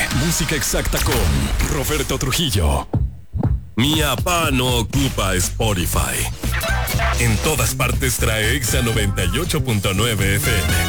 Música exacta con Roberto Trujillo. Mi papá no ocupa Spotify. En todas partes trae Exa 98.9 FM.